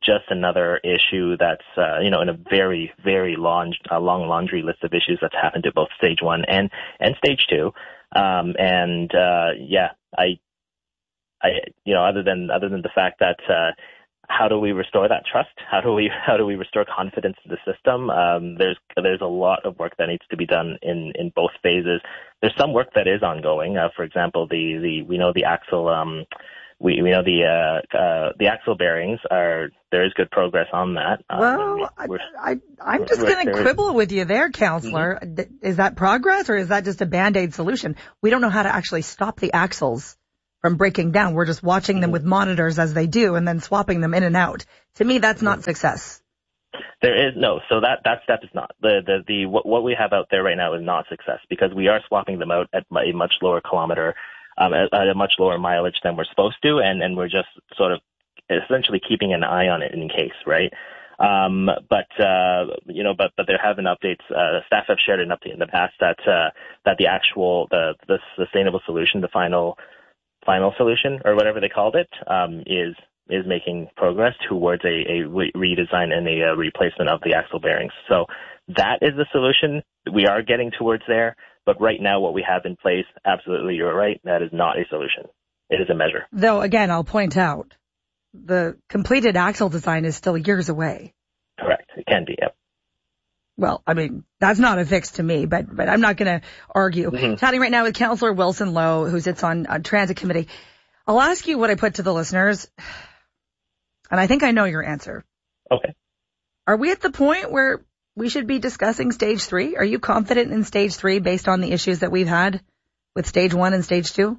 Speaker 9: just another issue that's, uh, you know, in a very, very long, uh, long laundry list of issues that's happened to both stage one and, and stage two. Um, and, uh, yeah, I, I, you know, other than, other than the fact that, uh, how do we restore that trust? How do we, how do we restore confidence in the system? Um, there's, there's a lot of work that needs to be done in, in both phases. There's some work that is ongoing. Uh, for example, the, the, we know the axle, um, We, we know the uh, uh, the axle bearings are, there is good progress on that. Um,
Speaker 3: well, I, I, I'm just going to quibble with you there, Counselor. Mm-hmm. Is that progress or is that just a Band-Aid solution? We don't know how to actually stop the axles from breaking down. We're just watching them with monitors as they do and then swapping them in and out. To me, that's not success.
Speaker 9: There is no, so that, that step is not. The, the, the, what, what we have out there right now is not success because we are swapping them out at a much lower kilometer Um, at, at a much lower mileage than we're supposed to, and, and we're just sort of essentially keeping an eye on it in case, right? Um, but, uh, you know, but, but there have been updates, uh, staff have shared an update in the past that, uh, that the actual, the, the sustainable solution, the final, final solution, or whatever they called it, um, is, is making progress towards a, a re- redesign and a, a replacement of the axle bearings. So that is the solution. We are getting towards there. But right now, what we have in place, absolutely, you're right, that is not a solution. It is a measure.
Speaker 3: Though, again, I'll point out, the completed axle design is still years away.
Speaker 9: Correct. It can be, yep.
Speaker 3: Well, I mean, that's not a fix to me, but but I'm not going to argue. Mm-hmm. Chatting right now with Councillor Wilson Lowe, who sits on a transit committee. I'll ask you what I put to the listeners, and I think I know your answer.
Speaker 9: Okay.
Speaker 3: Are we at the point where we should be discussing stage three? Are you confident in stage three based on the issues that we've had with stage one and stage two?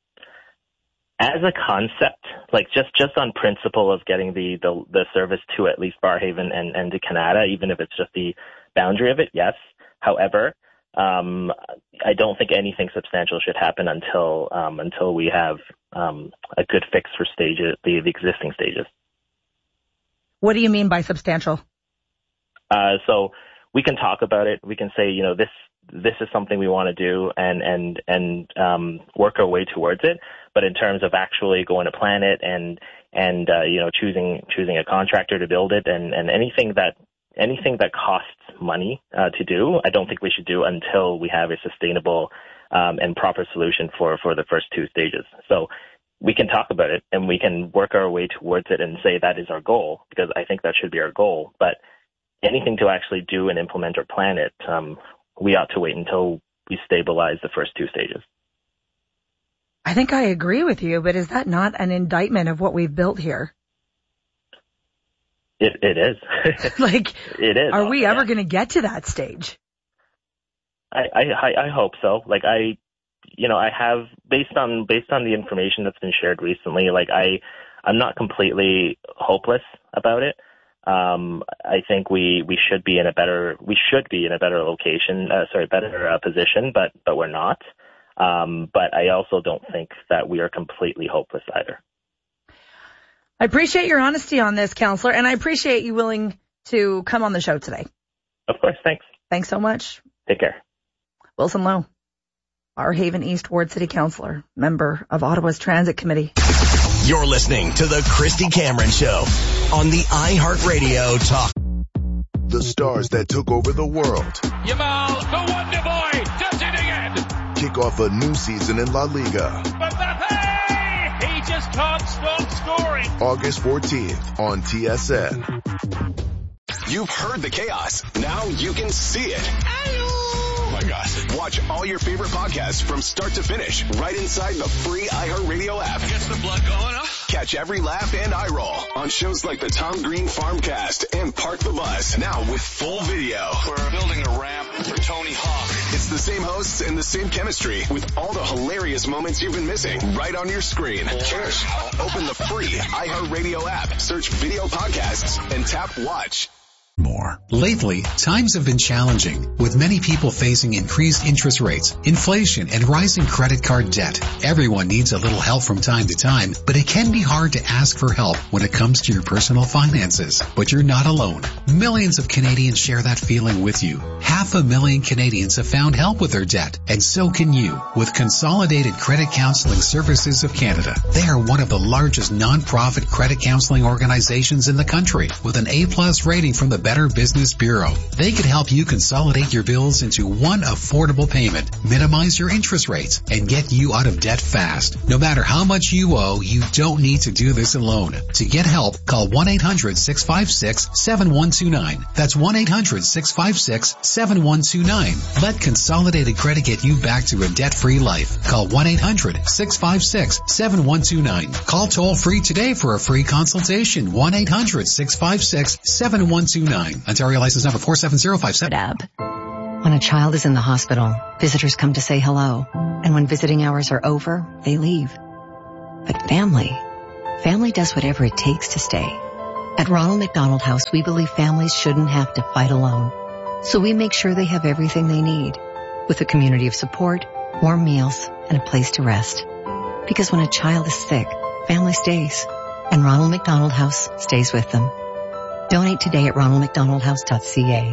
Speaker 9: As a concept, like just, just on principle of getting the, the, the service to at least Barrhaven and, and to Canada, even if it's just the boundary of it, yes. However, um, I don't think anything substantial should happen until, um, until we have, um, a good fix for stages, the, the existing stages.
Speaker 3: What do you mean by substantial?
Speaker 9: Uh, so we can talk about it. We can say, you know, this, this is something we want to do and, and, and, um, work our way towards it. But in terms of actually going to plan it and, and, uh, you know, choosing, choosing a contractor to build it and, and anything that, anything that costs money, uh, to do, I don't think we should do until we have a sustainable, um, and proper solution for, for the first two stages. So we can talk about it and we can work our way towards it and say that is our goal, because I think that should be our goal. But anything to actually do and implement or plan it, um, we ought to wait until we stabilize the first two stages.
Speaker 3: I think I agree with you, but is that not an indictment of what we've built here?
Speaker 9: It, it is.
Speaker 3: like,
Speaker 9: it is.
Speaker 3: Are we
Speaker 9: yeah.
Speaker 3: ever going to get to that stage?
Speaker 9: I, I, I hope so. Like I, you know, I have, based on, based on the information that's been shared recently, like I, I'm not completely hopeless about it. Um, I think we, we should be in a better, we should be in a better location, uh, sorry, better uh, position, but, but we're not. Um, but I also don't think that we are completely hopeless either.
Speaker 3: I appreciate your honesty on this, Councillor, and I appreciate you willing to come on the show today.
Speaker 9: Of course. Thanks.
Speaker 3: Thanks so much.
Speaker 9: Take care.
Speaker 3: Wilson Lowe, Barrhaven East Ward City Councillor, member of Ottawa's Transit Committee.
Speaker 2: You're listening to the Christy Cameron Show on the iHeartRadio Talk.
Speaker 7: The stars that took over the world.
Speaker 10: Yamal, the Wonder Boy, does it again.
Speaker 7: Kick off a new season in La Liga.
Speaker 10: Mbappe, he just can't stop scoring.
Speaker 7: August fourteenth on T S N.
Speaker 11: You've heard the chaos. Now you can see it. Oh my gosh. Watch all your favorite podcasts from start to finish right inside the free iHeartRadio app.
Speaker 10: Gets the blood going, huh?
Speaker 11: Catch every laugh and eye roll on shows like the Tom Green Farmcast and Park the Bus. Now with full video.
Speaker 10: We're building a ramp for Tony Hawk.
Speaker 11: It's the same hosts and the same chemistry with all the hilarious moments you've been missing right on your screen. Cheers. Open the free iHeartRadio app, search video podcasts, and tap watch.
Speaker 24: More. Lately, times have been challenging, with many people facing increased interest rates, inflation, and rising credit card debt. Everyone needs a little help from time to time, but it can be hard to ask for help when it comes to your personal finances. But you're not alone. Millions of Canadians share that feeling with you. Have half a million Canadians have found help with their debt, and so can you with Consolidated Credit Counseling Services of Canada. They are one of the largest non-profit credit counseling organizations in the country with an A-plus rating from the Better Business Bureau. They could help you consolidate your bills into one affordable payment, minimize your interest rates, and get you out of debt fast. No matter how much you owe, you don't need to do this alone. To get help, call one eight hundred six five six seven one two nine. That's one eight hundred six five six seven one two nine. Let Consolidated Credit get you back to a debt-free life. Call one eight hundred six five six seven one two nine. Call toll free today for a free consultation. one eight hundred six five six seven one two nine. Ontario license number four seven zero five seven.
Speaker 8: When a child is in the hospital, visitors come to say hello. And when visiting hours are over, they leave. But family, family does whatever it takes to stay. At Ronald McDonald House, we believe families shouldn't have to fight alone. So we make sure they have everything they need, with a community of support, warm meals, and a place to rest. Because when a child is sick, family stays. And Ronald McDonald House stays with them. Donate today at ronald mcdonald house dot c a.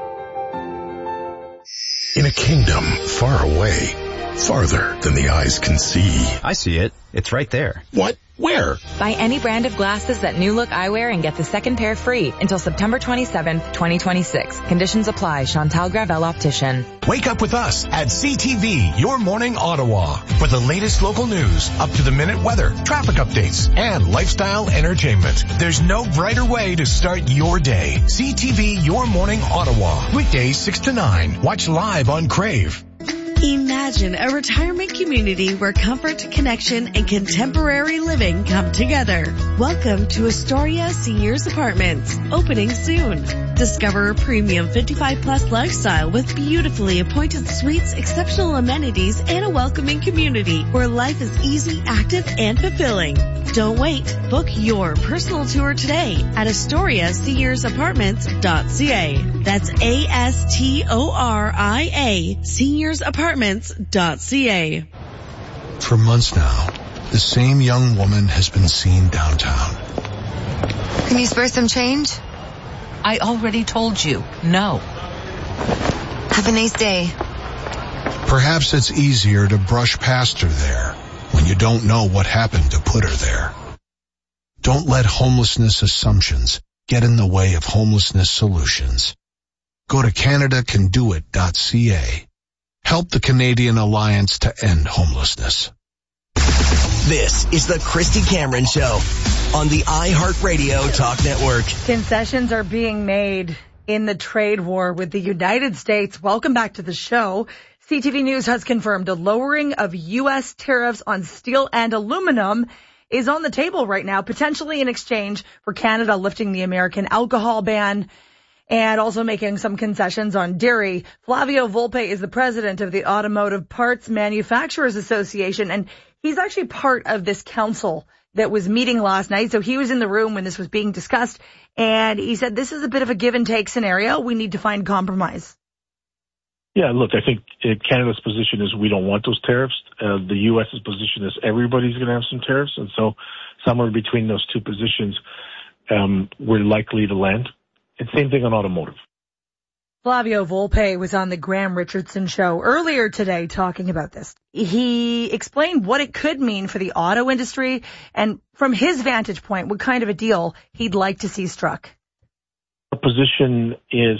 Speaker 1: In a kingdom far away, farther than the eyes can see.
Speaker 12: I see it. It's right there.
Speaker 1: What? Where?
Speaker 13: Buy any brand of glasses at New Look Eyewear and get the second pair free until September twenty-seventh, twenty twenty-six. Conditions apply. Chantal Gravel Optician.
Speaker 1: Wake up with us at C T V, Your Morning Ottawa, for the latest local news, up-to-the-minute weather, traffic updates, and lifestyle entertainment. There's no brighter way to start your day. C T V, Your Morning Ottawa, weekdays six to nine. Watch live on Crave.
Speaker 14: Imagine a retirement community where comfort, connection, and contemporary living come together. Welcome to Astoria Seniors Apartments, opening soon. Discover a premium fifty-five plus lifestyle with beautifully appointed suites, exceptional amenities, and a welcoming community where life is easy, active, and fulfilling. Don't wait. Book your personal tour today at astoria seniors apartments dot c a. That's A S T O R I A, seniors apartments dot c a.
Speaker 25: For months now, the same young woman has been seen downtown.
Speaker 26: Can you spare some change?
Speaker 27: I already told you, no.
Speaker 26: Have a nice day.
Speaker 25: Perhaps it's easier to brush past her there when you don't know what happened to put her there. Don't let homelessness assumptions get in the way of homelessness solutions. Go to canada can do it dot c a. Help the Canadian Alliance to End Homelessness.
Speaker 2: This is the Christy Cameron Show on the iHeartRadio Talk Network.
Speaker 3: Concessions are being made in the trade war with the United States. Welcome back to the show. C T V News has confirmed a lowering of U S tariffs on steel and aluminum is on the table right now, potentially in exchange for Canada lifting the American alcohol ban and also making some concessions on dairy. Flavio Volpe is the president of the Automotive Parts Manufacturers Association, and he's actually part of this council that was meeting last night. So he was in the room when this was being discussed, and he said this is a bit of a give and take scenario. We need to find compromise.
Speaker 15: Yeah, look, I think Canada's position is we don't want those tariffs. Uh, the U S's position is everybody's going to have some tariffs. And so somewhere between those two positions, um, we're likely to land. And same thing on automotive.
Speaker 3: Flavio Volpe was on the Graham Richardson show earlier today talking about this. He explained what it could mean for the auto industry and from his vantage point, what kind of a deal he'd like to see struck.
Speaker 15: Our position is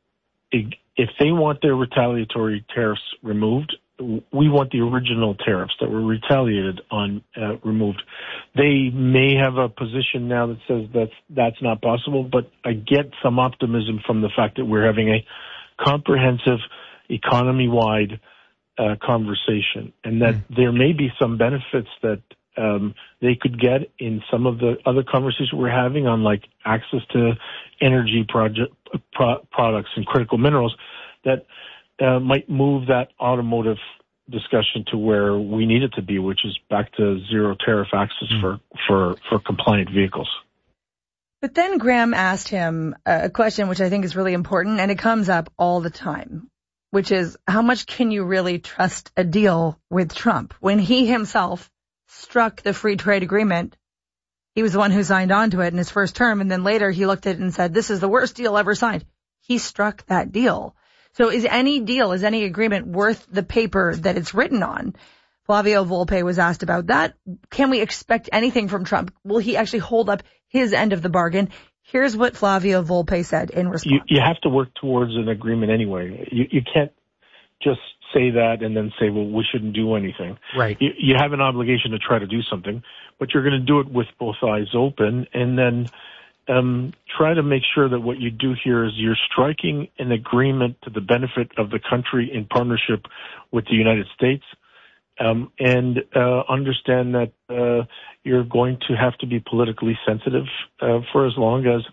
Speaker 15: if they want their retaliatory tariffs removed, we want the original tariffs that were retaliated on uh, removed. They may have a position now that says that's that's not possible, but I get some optimism from the fact that we're having a comprehensive economy-wide uh, conversation, and that mm. there may be some benefits that um, they could get in some of the other conversations we're having on, like access to energy project pro- products and critical minerals that Uh, might move that automotive discussion to where we need it to be, which is back to zero tariff access mm. for, for, for compliant vehicles.
Speaker 3: But then Graham asked him a question which I think is really important, and it comes up all the time, which is how much can you really trust a deal with Trump? When he himself struck the free trade agreement, he was the one who signed on to it in his first term, and then later he looked at it and said, this is the worst deal ever signed. He struck that deal. So is any deal, is any agreement worth the paper that it's written on? Flavio Volpe was asked about that. Can we expect anything from Trump? Will he actually hold up his end of the bargain? Here's what Flavio Volpe said in response.
Speaker 15: You, you have to work towards an agreement anyway. You, you can't just say that and then say, well, we shouldn't do anything.
Speaker 4: Right.
Speaker 15: You, you have an obligation to try to do something, but you're going to do it with both eyes open, and then um, try to make sure that what you do here is you're striking an agreement to the benefit of the country in partnership with the United States, um, and uh, understand that uh, you're going to have to be politically sensitive uh, for as long as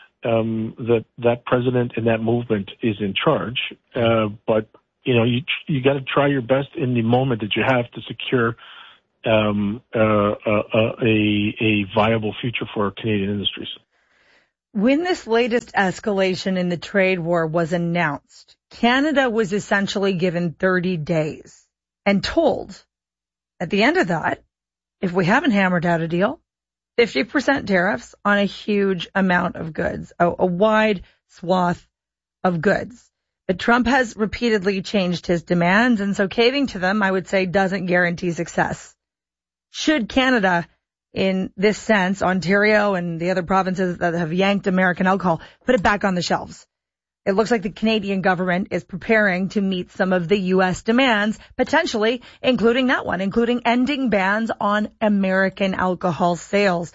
Speaker 15: um, that that president and that movement is in charge. Uh, but you know, you you got to try your best in the moment that you have to secure um, uh, uh, a a viable future for Canadian industries.
Speaker 3: When this latest escalation in the trade war was announced, Canada was essentially given thirty days and told at the end of that, if we haven't hammered out a deal, fifty percent tariffs on a huge amount of goods, a, a wide swath of goods. But Trump has repeatedly changed his demands, and so caving to them, I would say, doesn't guarantee success. Should Canada, in this sense, Ontario and the other provinces that have yanked American alcohol, put it back on the shelves? It looks like the Canadian government is preparing to meet some of the U S demands, potentially including that one, including ending bans on American alcohol sales.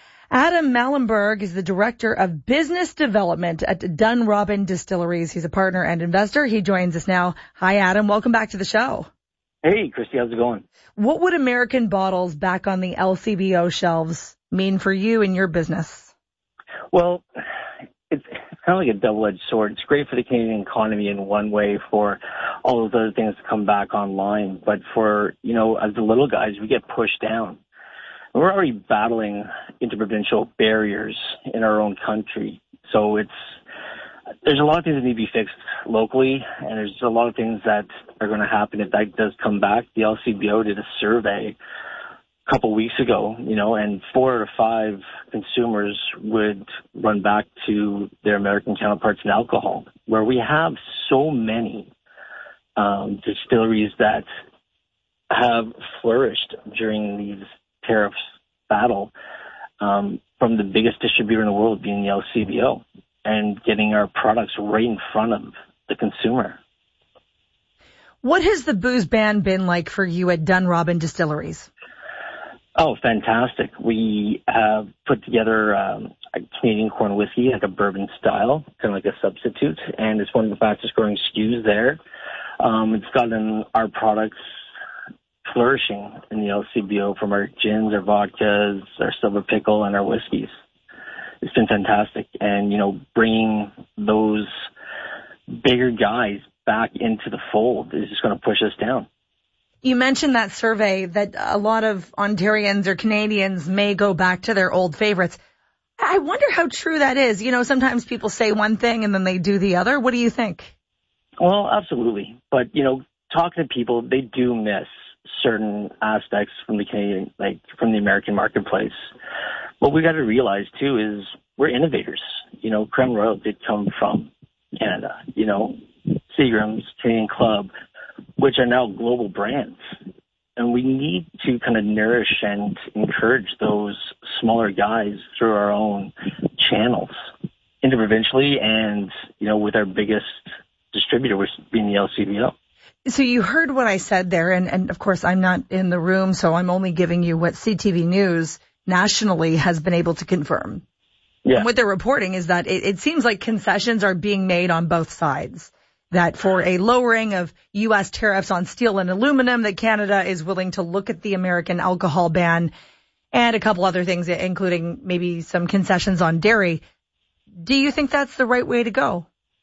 Speaker 3: Adam Mallenberg is the Director of Business Development at Dunrobin Distilleries. He's a partner and investor. He joins us now. Hi, Adam. Welcome back to the show.
Speaker 5: Hey, Christy. How's it going?
Speaker 3: What would American bottles back on the L C B O shelves mean for you and your business?
Speaker 5: Well, it's kind of like a double-edged sword. It's great for the Canadian economy in one way for all of those other things to come back online. But for, you know, as the little guys, we get pushed down. We're already battling interprovincial barriers in our own country. So it's, there's a lot of things that need to be fixed locally, and there's a lot of things that are going to happen if that does come back. The L C B O did a survey a couple weeks ago, you know, and four out of five consumers would run back to their American counterparts in alcohol, where we have so many um, distilleries that have flourished during these tariffs battle, um, from the biggest distributor in the world being the L C B O, and getting our products right in front of the consumer.
Speaker 3: What has the booze ban been like for you at Dunrobin Distilleries?
Speaker 5: Oh, fantastic. We have put together um, a Canadian corn whiskey, like a bourbon style, kind of like a substitute, and it's one of the fastest growing S K Us there. Um, it's gotten our products flourishing in the L C B O, from our gins, our vodkas, our silver pickle, and our whiskeys. It's been fantastic. And, you know, bringing those bigger guys back into the fold is just going to push us down.
Speaker 3: You mentioned that survey that a lot of Ontarians or Canadians may go back to their old favorites. I wonder how true that is. You know, sometimes people say one thing and then they do the other. What do you think?
Speaker 5: Well, absolutely. But, you know, talking to people, they do miss certain aspects from the Canadian, like from the American marketplace. What we got to realize too is we're innovators. You know, Crown Royal did come from Canada. You know, Seagram's, Canadian Club, which are now global brands, and we need to kind of nourish and encourage those smaller guys through our own channels, interprovincially, and you know, with our biggest distributor, which being the L C B O.
Speaker 3: So you heard what I said there, and, and of course I'm not in the room, so I'm only giving you what C T V News nationally has been able to confirm.
Speaker 5: Yeah.
Speaker 3: And what they're reporting is that it, it seems like concessions are being made on both sides. That for a lowering of U S tariffs on steel and aluminum, that Canada is willing to look at the American alcohol ban and a couple other things, including maybe some concessions on dairy. Do you think that's the right way to go?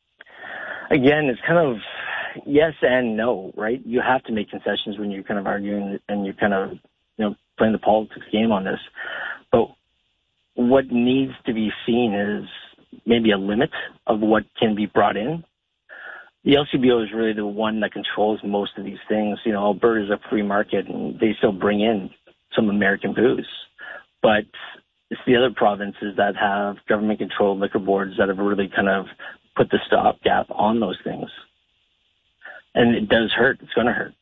Speaker 5: Again, it's kind of yes and no, right? You have to make concessions when you're kind of arguing and you're kind of, you know, playing the politics game on this. But what needs to be seen is maybe a limit of what can be brought in. The L C B O is really the one that controls most of these things. You know, Alberta is a free market and they still bring in some American booze. But it's the other provinces that have government controlled liquor boards that have really kind of put the stopgap on those things. And it does hurt. It's going to hurt.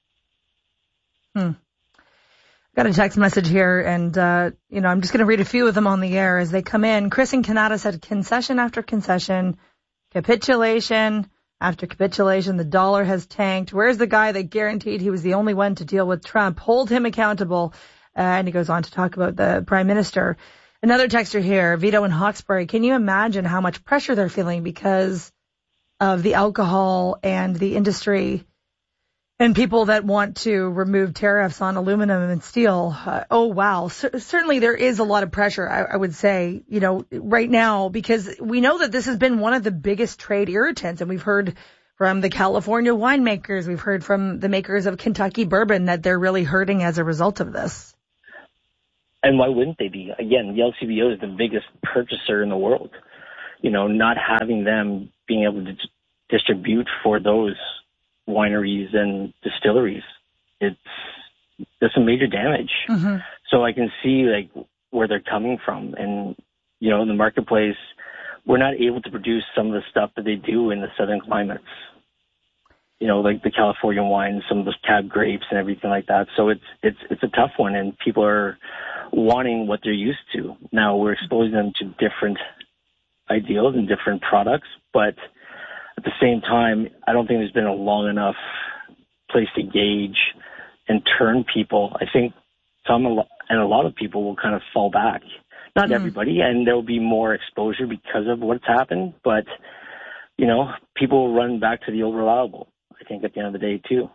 Speaker 3: Hmm. Got a text message here, and, uh, you know, I'm just going to read a few of them on the air as they come in. Chris in Canada said concession after concession, capitulation after capitulation. The dollar has tanked. Where's the guy that guaranteed he was the only one to deal with Trump? Hold him accountable. Uh, and he goes on to talk about the prime minister. Another texter here, Vito in Hawkesbury. Can you imagine how much pressure they're feeling because of the alcohol and the industry and people that want to remove tariffs on aluminum and steel? Uh, oh, wow. C- certainly there is a lot of pressure, I, I would say, you know, right now, because we know that this has been one of the biggest trade irritants. And we've heard from the California winemakers, we've heard from the makers of Kentucky bourbon that they're really hurting as a result of this.
Speaker 5: And why wouldn't they be? Again, the L C B O is the biggest purchaser in the world. You know, not having them being able to d- distribute for those wineries and distilleries, it's there's some major damage. Mm-hmm. So I can see like where they're coming from. And, you know, in the marketplace, we're not able to produce some of the stuff that they do in the southern climates. You know, like the California wine, some of those cab grapes and everything like that. So it's it's it's a tough one, and people are wanting what they're used to. Now we're exposing them to different ideals and different products, but at the same time, I don't think there's been a long enough place to gauge and turn people. I think some and a lot of people will kind of fall back. Not mm. everybody, and there will be more exposure because of what's happened, but, you know, people will run back to the old reliable, I think, at the end of the day, too.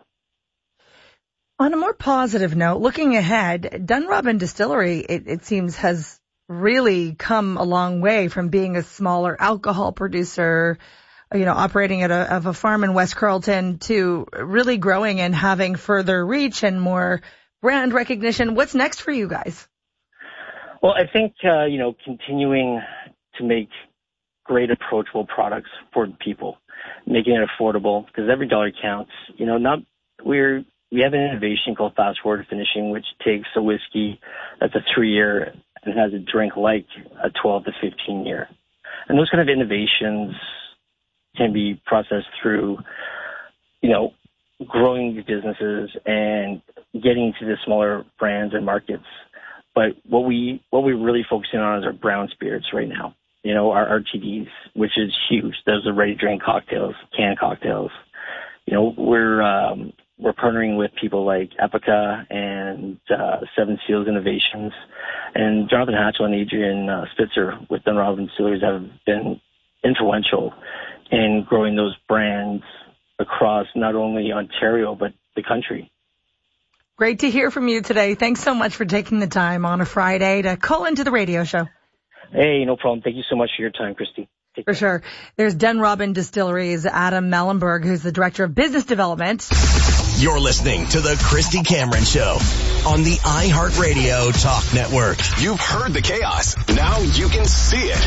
Speaker 3: On a more positive note, looking ahead, Dunrobin Distillery, it, it seems, has really come a long way from being a smaller alcohol producer, you know, operating at a, of a farm in West Carleton, to really growing and having further reach and more brand recognition. What's next for you guys?
Speaker 5: Well, I think, uh, you know, continuing to make great approachable products for people, making it affordable, because every dollar counts. You know, not we're we have an innovation called Fast Forward Finishing, which takes a whiskey that's a three-year and has a drink like a twelve to fifteen year. And those kind of innovations can be processed through, you know, growing these businesses and getting to the smaller brands and markets. But what we what we're really focusing on is our brown spirits right now. You know, our R T Ds, which is huge. Those are ready-to-drink cocktails, canned cocktails. You know, we're um, we're partnering with people like Epica and uh, Seven Seals Innovations, and Jonathan Hatchell and Adrian uh, Spitzer with Dunrobin Distilleries have been influential in growing those brands across not only Ontario but the country.
Speaker 3: Great to hear from you today. Thanks so much for taking the time on a Friday to call into the radio show.
Speaker 5: Hey, no problem. Thank you so much for your time, Christy. Take
Speaker 3: for
Speaker 5: care.
Speaker 3: Sure. There's Dunrobin Distilleries' Adam Mellenberg, who's the Director of Business Development.
Speaker 2: You're listening to The Christy Cameron Show on the iHeartRadio Talk Network.
Speaker 11: You've heard the chaos. Now you can see it.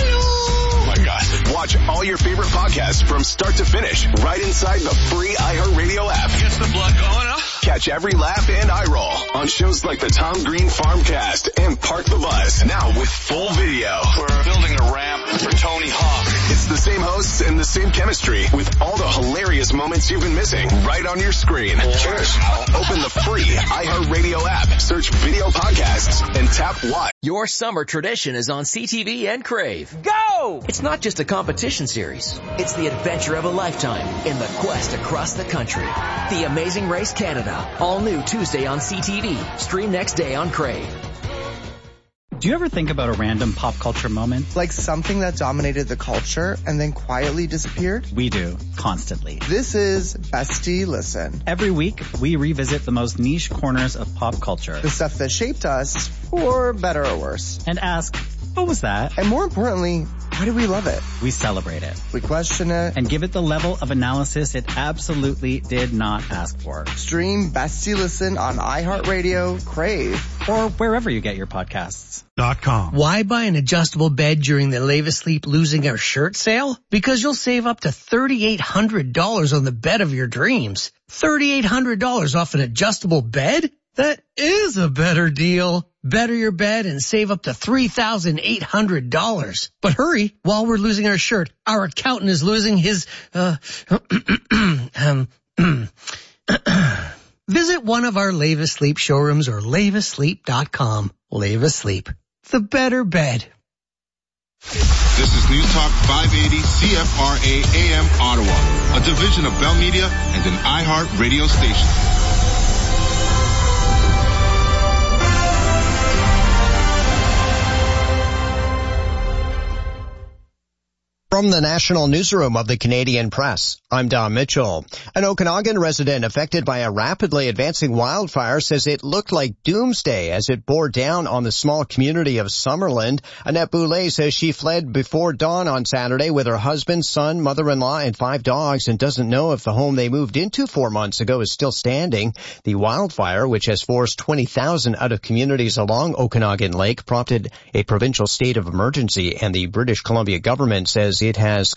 Speaker 11: Oh my gosh. Watch all your favorite podcasts from start to finish right inside the free iHeartRadio app.
Speaker 10: Gets the blood going, huh?
Speaker 11: Catch every laugh and eye roll on shows like the Tom Green Farmcast and Park the Buzz. Now with full video.
Speaker 10: We're building a ramp for Tony Hawk.
Speaker 11: It's the same hosts and the same chemistry with all the hilarious moments you've been missing right on your screen. Cheers. Open the free iHeartRadio app, search video podcasts, and tap watch.
Speaker 4: Your summer tradition is on C T V and Crave. Go! It's not just a competition series. It's the adventure of a lifetime in the quest across the country. The Amazing Race Canada. All new Tuesday on C T V. Stream next day on Crave.
Speaker 12: Do you ever think about a random pop culture moment?
Speaker 16: Like something that dominated the culture and then quietly disappeared?
Speaker 12: We do, constantly.
Speaker 16: This is Bestie Listen.
Speaker 12: Every week, we revisit the most niche corners of pop culture.
Speaker 16: The stuff that shaped us, for better or worse.
Speaker 12: And ask, what was that?
Speaker 16: And more importantly, why do we love it?
Speaker 12: We celebrate it.
Speaker 16: We question it.
Speaker 12: And give it the level of analysis it absolutely did not ask for.
Speaker 16: Stream Bestie Listen on iHeartRadio, Crave,
Speaker 12: or wherever you get your podcasts.
Speaker 17: Dot com. Why buy an adjustable bed during the Leva Sleep Losing Our Shirt sale? Because you'll save up to three thousand eight hundred dollars on the bed of your dreams. three thousand eight hundred dollars off an adjustable bed? That is a better deal. Better your bed and save up to three thousand eight hundred dollars. But hurry, while we're losing our shirt, our accountant is losing his, uh, um, at one of our Leva Sleep showrooms or leva sleep dot com. Leva Sleep, the better bed.
Speaker 6: This is News Talk five eighty C F R A A M Ottawa, a division of Bell Media and an iHeart radio station.
Speaker 18: From the National Newsroom of the Canadian Press, I'm Don Mitchell. An Okanagan resident affected by a rapidly advancing wildfire says it looked like doomsday as it bore down on the small community of Summerland. Annette Boulay says she fled before dawn on Saturday with her husband, son, mother-in-law, and five dogs and doesn't know if the home they moved into four months ago is still standing. The wildfire, which has forced twenty thousand out of communities along Okanagan Lake, prompted a provincial state of emergency, and the British Columbia government says it has